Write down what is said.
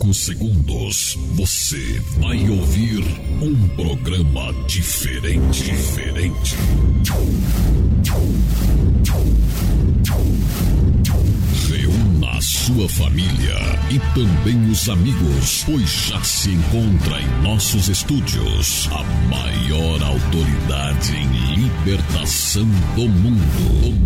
poucos segundos, você vai ouvir um programa diferente. Reúna a sua família e também os amigos, pois já se encontra em nossos estúdios a maior autoridade em libertação do mundo.